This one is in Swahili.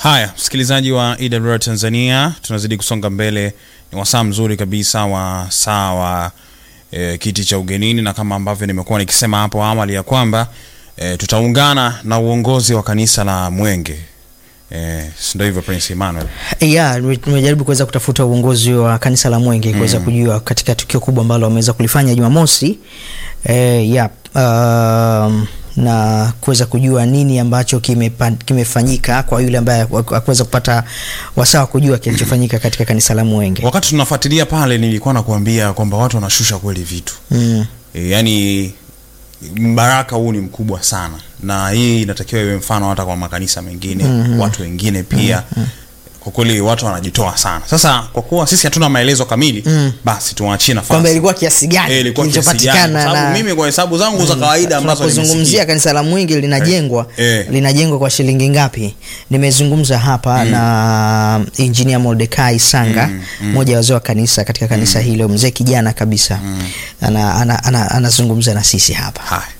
Haya, msikilizaji wa EWR Tanzania, tunazidi kusonga mbele. Ni wasaa mzuri kabisa wa sawa kiti cha ugenini, na kama ambavyo nimekuwa nikisema hapo awali ya kwamba tutaungana na uongozi wa kanisa la Mwenge. Ndio hivyo Prince Emmanuel. Tumejaribu kuweza kutafuta uongozi wa kanisa la Mwenge kuweza kujua katika tukio kubwa ambalo wameweza kulifanya Jumamosi. Na kuweza kujua nini ambacho kimefanyika kwa yule ambaye hakuweza kupata wasaa kujua kilichofanyika katika kanisa la Mwenge. Wakati tunafuatilia pale nilikuwa nakuambia kwamba watu wanashusha kweli vitu. Yani mbaraka huu ni mkubwa sana, na hii inatakiwa iwe mfano hata kwa makanisa mengine, watu wengine pia. Kwa kweli watu wanajitoa sana. Sasa kwa kuwa sisi hatuna maelezo kamili, basi tuwaachie nafasi. Kwamba ilikuwa kiasi gani kilichopatikana, sababu mimi kwa hesabu zangu za kawaida ambazo tunazungumzia kanisa la Mwenge linajengwa kwa shilingi ngapi. Nimezungumza hapa na Engineer Mordekai Sanga, mmoja wa wazee wa kanisa katika kanisa hilo, mzee kijana kabisa. Anazungumza na sisi hapa.